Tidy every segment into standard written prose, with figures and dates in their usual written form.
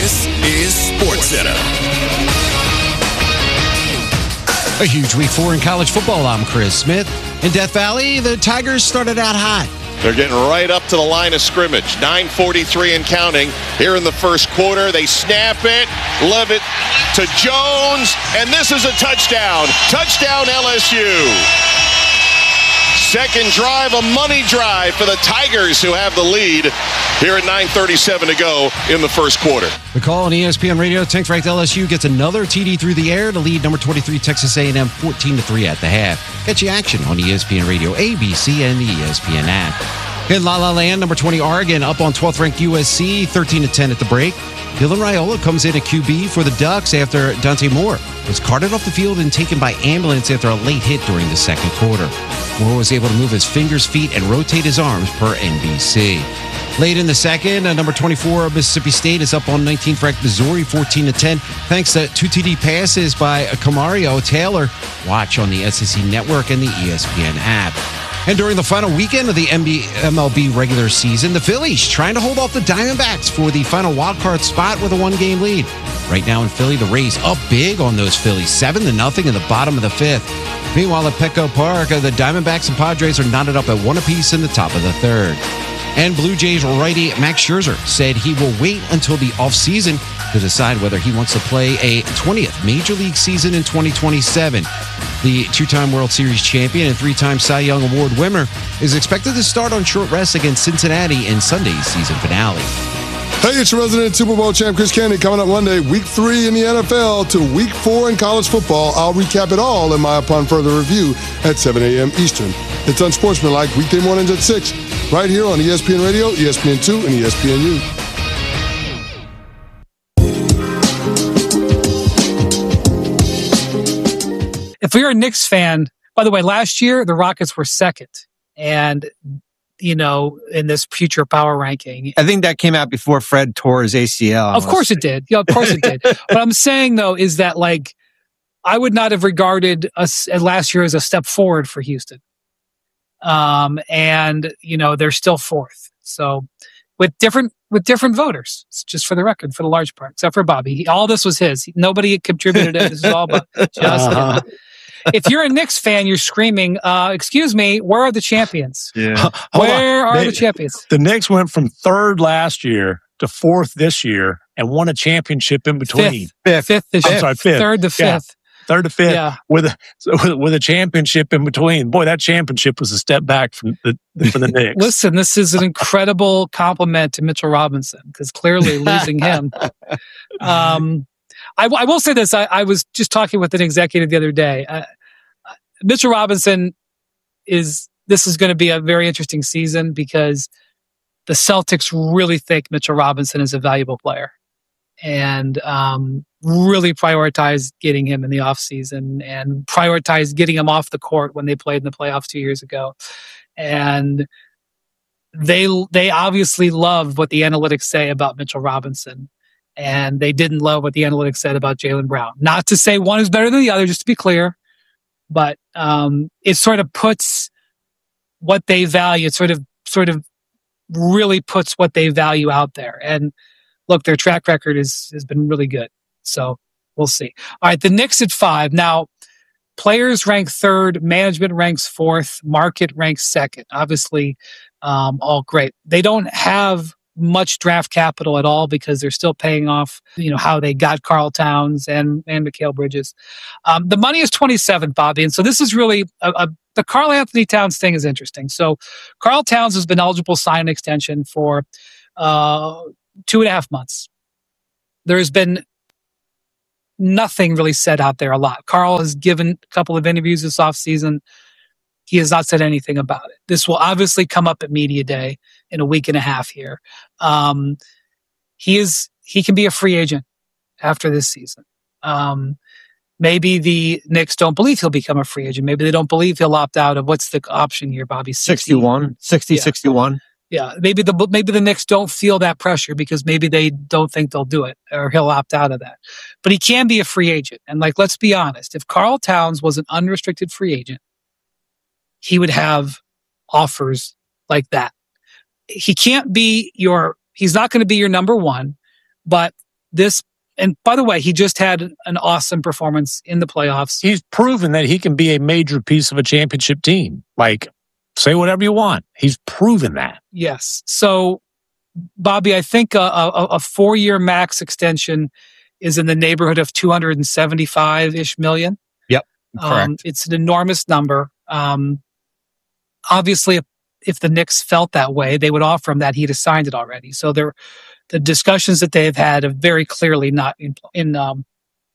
This is SportsCenter. A huge week 4 in college football. I'm Chris Smith. In Death Valley, the Tigers started out hot. They're getting right up to the line of scrimmage. 9:43 and counting here in the first quarter. They snap it, Levitt to Jones, and this is a touchdown. Touchdown LSU. Second drive, a money drive for the Tigers, who have the lead here at 9:37 to go in the first quarter. The call on ESPN Radio. Tanks ranked LSU gets another TD through the air to lead number 23 Texas A&M 14-3 at the half. Get you action on ESPN Radio, ABC, and the ESPN app. In La La Land, number 20 Oregon up on 12th ranked USC 13-10 at the break. Dylan Raiola comes in at QB for the Ducks after Dante Moore was carted off the field and taken by ambulance after a late hit during the second quarter. Moore was able to move his fingers, feet, and rotate his arms per NBC. Late in the second, number 24 Mississippi State is up on 19th ranked Missouri 14-10 thanks to 2 TD passes by Kamario Taylor. Watch on the SEC Network and the ESPN app. And during the final weekend of the MLB regular season, the Phillies trying to hold off the Diamondbacks for the final wildcard spot with a 1-game lead. Right now in Philly, the Rays up big on those Phillies, 7-0 in the bottom of the 5th. Meanwhile, at Petco Park, the Diamondbacks and Padres are knotted up at 1 apiece in the top of the 3rd. And Blue Jays righty Max Scherzer said he will wait until the offseason to decide whether he wants to play a 20th Major League season in 2027. The 2-time World Series champion and 3-time Cy Young Award winner is expected to start on short rest against Cincinnati in Sunday's season finale. Hey, it's your resident Super Bowl champ, Chris Kennedy, coming up Monday, week 3 in the NFL to week 4 in college football. I'll recap it all in my Upon Further Review at 7 a.m. Eastern. It's Unsportsmanlike, weekday mornings at 6, right here on ESPN Radio, ESPN2, and ESPNU. If you're a Knicks fan, by the way, last year the Rockets were second, and in this future power ranking. I think that came out before Fred tore his ACL. Of course it did. Yeah, of course it did. What I'm saying though is that I would not have regarded us last year as a step forward for Houston. And they're still 4th. So with different voters, it's just for the record, for the large part, except for Bobby. All this was his. Nobody contributed it. This is all about just him. If you're a Knicks fan, you're screaming, excuse me, where are the champions? Yeah. Where are the champions? The Knicks went from 3rd last year to 4th this year and won a championship in between. Fifth this year. I'm sorry, 5th. 3rd to 5th. Yeah. 3rd to 5th, yeah. with a championship in between. Boy, that championship was a step back from the Knicks. Listen, this is an incredible compliment to Mitchell Robinson, because clearly losing him. I will say this. I was just talking with an executive the other day. Mitchell Robinson this is going to be a very interesting season because the Celtics really think Mitchell Robinson is a valuable player and really prioritize getting him in the offseason and prioritize getting him off the court when they played in the playoffs 2 years ago. And they obviously loved what the analytics say about Mitchell Robinson. And they didn't love what the analytics said about Jaylen Brown. Not to say one is better than the other, just to be clear. But it sort of puts what they value. It sort of really puts what they value out there. And look, their track record has been really good. So we'll see. All right, the Knicks at 5. Now, players rank 3rd, management ranks 4th, market ranks 2nd. Obviously, all great. They don't have much draft capital at all because they're still paying off, how they got Karl Towns and Mikal Bridges. The money is 27, Bobby. And so this is really the Karl Anthony Towns thing is interesting. So Karl Towns has been eligible to sign an extension for 2.5 months. There has been nothing really said out there a lot. Karl has given a couple of interviews this offseason. He has not said anything about it. This will obviously come up at Media Day in a week and a half here. He can be a free agent after this season. Maybe the Knicks don't believe he'll become a free agent. Maybe they don't believe he'll opt out of what's the option here, Bobby? 61. Yeah. Maybe the Knicks don't feel that pressure because maybe they don't think they'll do it or he'll opt out of that. But he can be a free agent. And let's be honest, if Karl Towns was an unrestricted free agent, he would have offers like that. He's not going to be your number one, but and by the way, he just had an awesome performance in the playoffs. He's proven that he can be a major piece of a championship team. Like, say whatever you want. He's proven that. Yes. So, Bobby, I think a 4-year max extension is in the neighborhood of 275-ish million. Yep, correct. It's an enormous number. Obviously, if the Knicks felt that way, they would offer him that. He'd have signed it already. So the discussions that they have had have very clearly not implied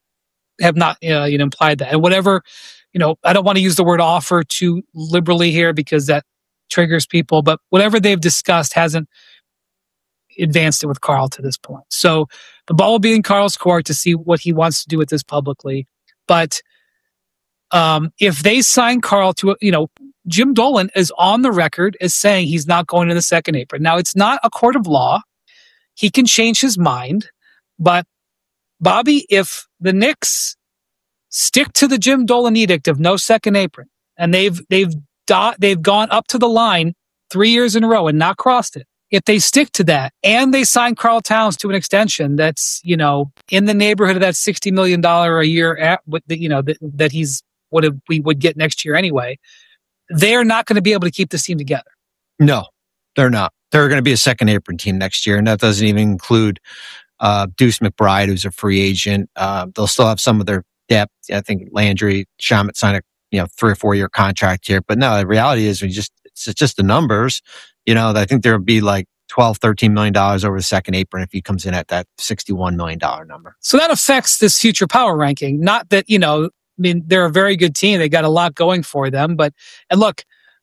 that. And whatever, I don't want to use the word offer too liberally here because that triggers people, but whatever they've discussed hasn't advanced it with Karl to this point. So the ball will be in Karl's court to see what he wants to do with this publicly. But if they sign Karl to, Jim Dolan is on the record as saying he's not going in the second apron. Now, it's not a court of law. He can change his mind. But, Bobby, if the Knicks stick to the Jim Dolan edict of no second apron, and they've gone up to the line 3 years in a row and not crossed it, if they stick to that and they sign Karl Towns to an extension that's, in the neighborhood of that $60 million a year, that he's we would get next year anyway, they're not going to be able to keep this team together. No, they're not. They're going to be a second apron team next year, and that doesn't even include Deuce McBride, who's a free agent. They'll still have some of their depth. I think Landry Shamet signed a 3 or 4 year contract here, but no, the reality is it's just the numbers. I think there would be like $12-13 million over the second apron if he comes in at that $61 million number. So that affects this future power ranking. Not that, they're a very good team. They got a lot going for them. And look,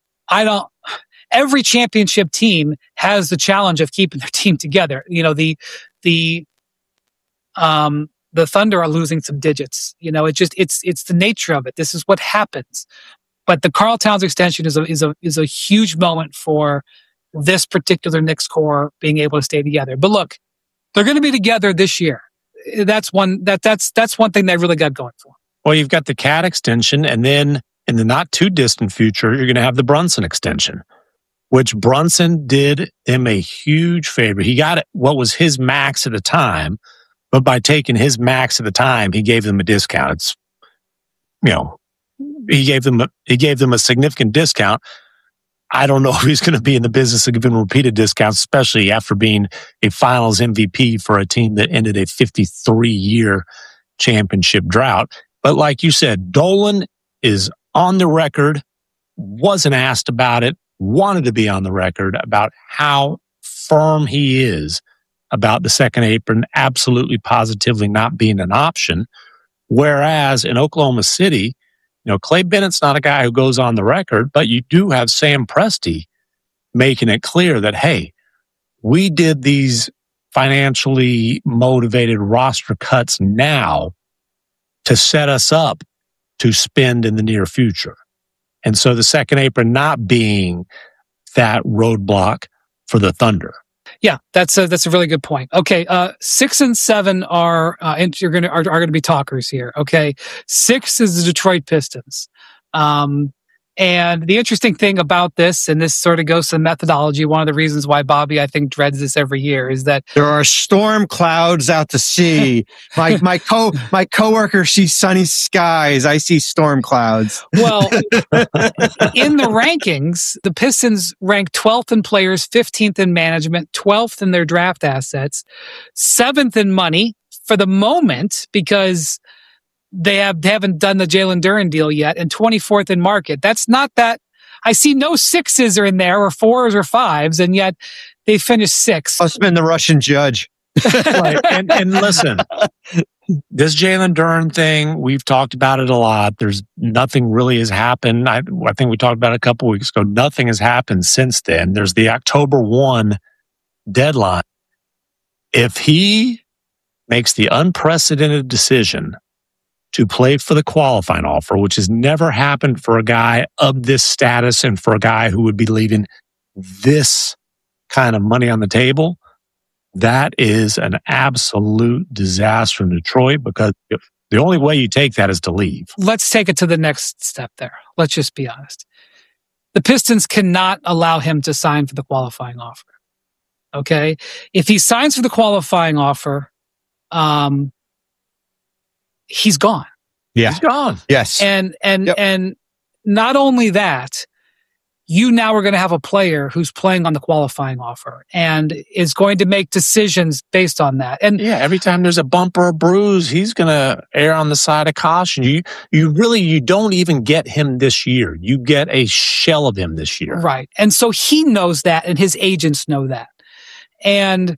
every championship team has the challenge of keeping their team together. The Thunder are losing some digits. It's the nature of it. This is what happens. But the Karl Towns extension is a huge moment for this particular Knicks core being able to stay together. But look, they're going to be together this year. That's one thing they really got going for. Well, you've got the Cat extension, and then in the not too distant future, you're going to have the Brunson extension, which Brunson did him a huge favor. He got what was his max at the time, but by taking his max at the time, he gave them a discount. It's, he gave them a significant discount. I don't know if he's going to be in the business of giving repeated discounts, especially after being a Finals MVP for a team that ended a 53-year championship drought. But like you said, Dolan is on the record, wasn't asked about it, wanted to be on the record about how firm he is about the second apron absolutely positively not being an option. Whereas in Oklahoma City, Clay Bennett's not a guy who goes on the record, but you do have Sam Presti making it clear that, hey, we did these financially motivated roster cuts now to set us up to spend in the near future. And so the second apron not being that roadblock for the Thunder. Yeah, that's a really good point. Okay, 6 and 7 are going to be talkers here. Okay, 6 is the Detroit Pistons. And the interesting thing about this, and this sort of goes to the methodology, one of the reasons why Bobby, I think, dreads this every year is that there are storm clouds out to sea. My coworker sees sunny skies. I see storm clouds. Well, in the rankings, the Pistons rank 12th in players, 15th in management, 12th in their draft assets, 7th in money for the moment because they haven't done the Jalen Duren deal yet, and 24th in market. That's not that. I see no 6s are in there, or 4s or 5s, and yet they finished 6th. Must have been the Russian judge. Right. And listen, this Jalen Duren thing, we've talked about it a lot. There's nothing really has happened. I think we talked about it a couple weeks ago. Nothing has happened since then. There's the October 1 deadline. If he makes the unprecedented decision to play for the qualifying offer, which has never happened for a guy of this status and for a guy who would be leaving this kind of money on the table, that is an absolute disaster in Detroit because the only way you take that is to leave. Let's take it to the next step there. Let's just be honest. The Pistons cannot allow him to sign for the qualifying offer. Okay? If he signs for the qualifying offer, he's gone. Yeah. He's gone. Yes. And not only that, you now are going to have a player who's playing on the qualifying offer and is going to make decisions based on that. And yeah, every time there's a bump or a bruise, he's going to err on the side of caution. You don't even get him this year. You get a shell of him this year. Right. And so he knows that, and his agents know that. And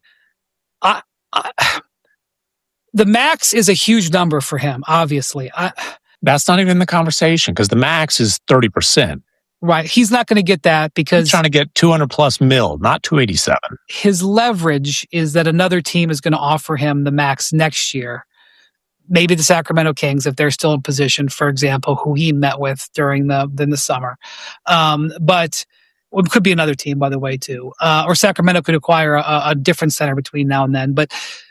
the max is a huge number for him, obviously. That's not even the conversation, because the max is 30%. Right. He's not going to get that because he's trying to get 200 plus mil, not 287. His leverage is that another team is going to offer him the max next year. Maybe the Sacramento Kings, if they're still in position, for example, who he met with during the summer. But it could be another team, by the way, too. Or Sacramento could acquire a different center between now and then. But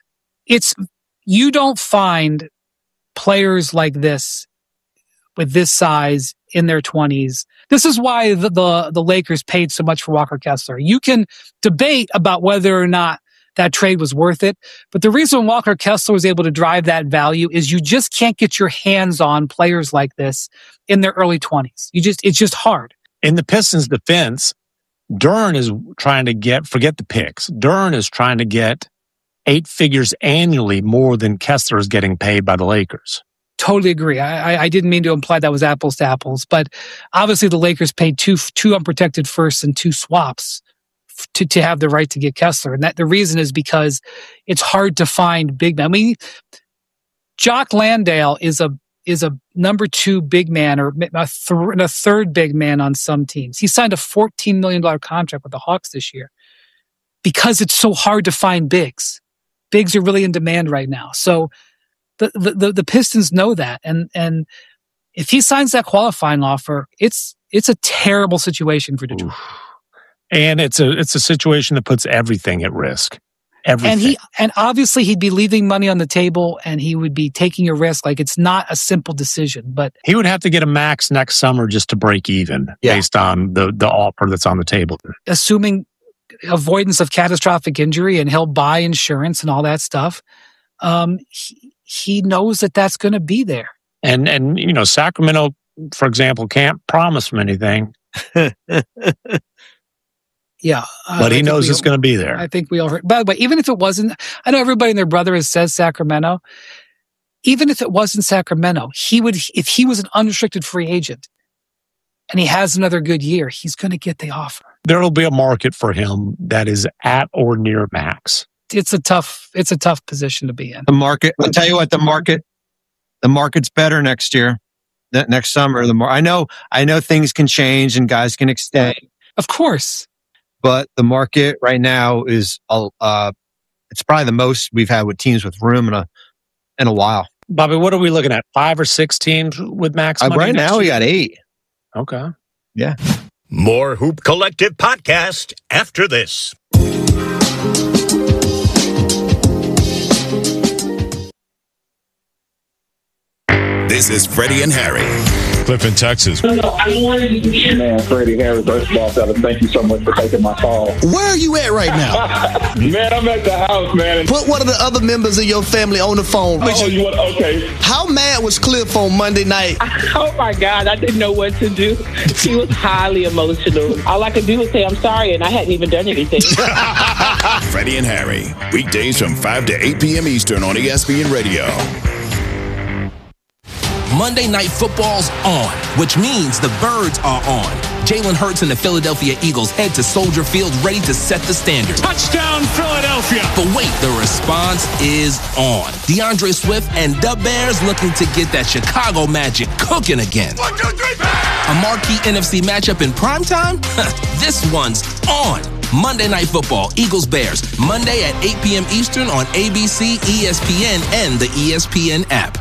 you don't find players like this with this size in their 20s. This is why the Lakers paid so much for Walker Kessler. You can debate about whether or not that trade was worth it, but the reason Walker Kessler was able to drive that value is you just can't get your hands on players like this in their early 20s. It's just hard. In the Pistons' defense, Duren is trying to forget the picks. Duren is trying to get 8 figures annually more than Kessler is getting paid by the Lakers. Totally agree. I didn't mean to imply that was apples to apples, but obviously the Lakers paid two unprotected firsts and 2 swaps to have the right to get Kessler. And that the reason is because it's hard to find big men. I mean, Jock Landale is a number 2 big man or a third big man on some teams. He signed a $14 million contract with the Hawks this year because it's so hard to find bigs. Bigs are really in demand right now. So the Pistons know that, and if he signs that qualifying offer, it's a terrible situation for Detroit. And it's a situation that puts everything at risk. Everything. And obviously he'd be leaving money on the table, and he would be taking a risk. Like, it's not a simple decision, but he would have to get a max next summer just to break even based on the offer that's on the table. Assuming avoidance of catastrophic injury, and he'll buy insurance and all that stuff. He knows that that's going to be there. And Sacramento, for example, can't promise him anything. Yeah. But he knows it's going to be there. I think we all heard. By the way, even if it wasn't, I know everybody and their brother says Sacramento. Even if it wasn't Sacramento, if he was an unrestricted free agent and he has another good year, he's going to get the offer. There will be a market for him that is at or near max. It's a tough position to be in. The market, I'll tell you what, the market's better next year, next summer. I know things can change and guys can extend. Of course. But the market right now is, it's probably the most we've had with teams with room in a while. Bobby, what are we looking at? 5 or 6 teams with max money? Right now we got 8. Okay. Yeah. More Hoop Collective podcast after this. This is Freddie and Harry. Cliff in Texas. Man, Freddie Harry, first of all, fellas, thank you so much for taking my call. Where are you at right now? Man, I'm at the house, man. Put one of the other members of your family on the phone. Okay. How mad was Cliff on Monday night? Oh, my God. I didn't know what to do. He was highly emotional. All I could do was say, I'm sorry, and I hadn't even done anything. Freddie and Harry, weekdays from 5 to 8 p.m. Eastern on ESPN Radio. Monday Night Football's on, which means the Birds are on. Jalen Hurts and the Philadelphia Eagles head to Soldier Field ready to set the standard. Touchdown, Philadelphia! But wait, the response is on. DeAndre Swift and the Bears looking to get that Chicago magic cooking again. 1, 2, 3, bang! A marquee NFC matchup in primetime? This one's on. Monday Night Football, Eagles-Bears, Monday at 8 p.m. Eastern on ABC, ESPN, and the ESPN app.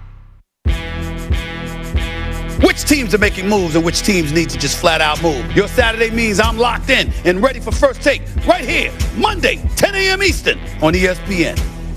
Which teams are making moves and which teams need to just flat out move? Your Saturday means I'm locked in and ready for First Take right here, Monday, 10 a.m. Eastern on ESPN.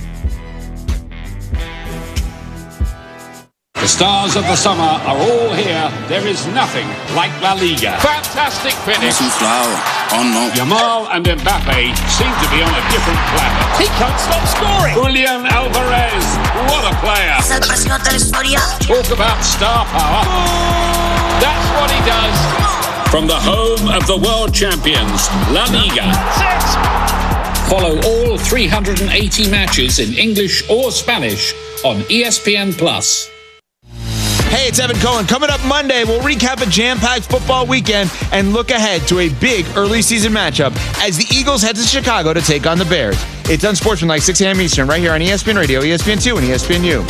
The stars of the summer are all here. There is nothing like La Liga. Fantastic finish. Oh no. Yamal and Mbappe seem to be on a different planet. He can't stop scoring. Julian Alvarez, what a player. Talk about star power. That's what he does. From the home of the world champions, La Liga. Follow all 380 matches in English or Spanish on ESPN+. Hey, it's Evan Cohen. Coming up Monday, we'll recap a jam-packed football weekend and look ahead to a big early season matchup as the Eagles head to Chicago to take on the Bears. It's Unsportsmanlike, 6 a.m. Eastern, right here on ESPN Radio, ESPN2, and ESPNU.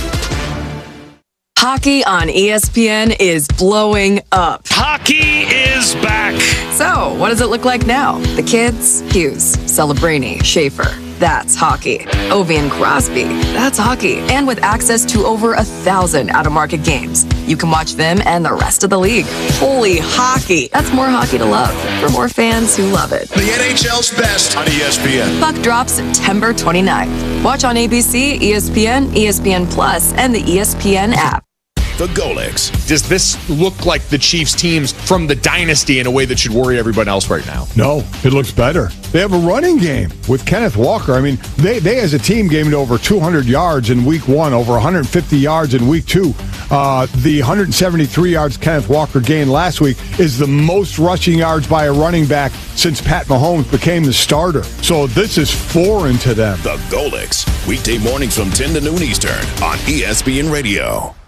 Hockey on ESPN is blowing up. Hockey is back. So, what does it look like now? The kids? Hughes, Celebrini, Schaefer. That's hockey. Ovi and Crosby. That's hockey. And with access to over 1,000 out-of-market games, you can watch them and the rest of the league. Holy hockey. That's more hockey to love for more fans who love it. The NHL's best on ESPN. Puck drops September 29th. Watch on ABC, ESPN, ESPN+, and the ESPN app. The Golics. Does this look like the Chiefs teams from the dynasty in a way that should worry everyone else right now? No, it looks better. They have a running game with Kenneth Walker. I mean, they as a team gained over 200 yards in week 1, over 150 yards in week 2. The 173 yards Kenneth Walker gained last week is the most rushing yards by a running back since Pat Mahomes became the starter. So this is foreign to them. The Golics. Weekday mornings from 10 to noon Eastern on ESPN Radio.